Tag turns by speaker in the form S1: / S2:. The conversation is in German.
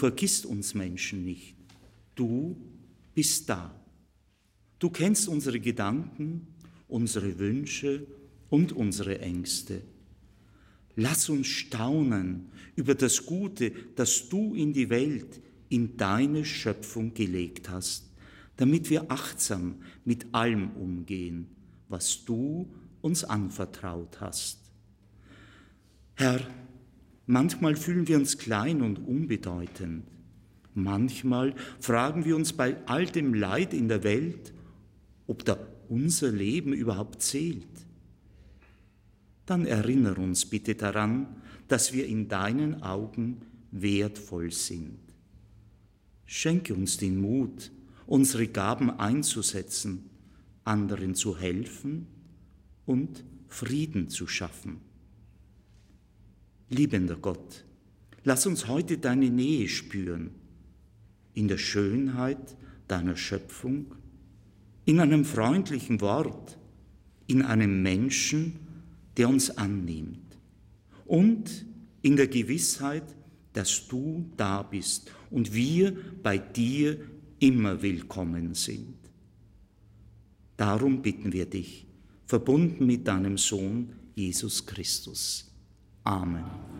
S1: vergisst uns Menschen nicht. Du bist da. Du kennst unsere Gedanken, unsere Wünsche und unsere Ängste. Lass uns staunen über das Gute, das du in die Welt, in deine Schöpfung gelegt hast, damit wir achtsam mit allem umgehen, was du uns anvertraut hast. Herr, manchmal fühlen wir uns klein und unbedeutend. Manchmal fragen wir uns bei all dem Leid in der Welt, ob da unser Leben überhaupt zählt. Dann erinnere uns bitte daran, dass wir in deinen Augen wertvoll sind. Schenke uns den Mut, unsere Gaben einzusetzen, anderen zu helfen und Frieden zu schaffen. Liebender Gott, lass uns heute deine Nähe spüren, in der Schönheit deiner Schöpfung, in einem freundlichen Wort, in einem Menschen, der uns annimmt und in der Gewissheit, dass du da bist und wir bei dir immer willkommen sind. Darum bitten wir dich, verbunden mit deinem Sohn Jesus Christus. Amen.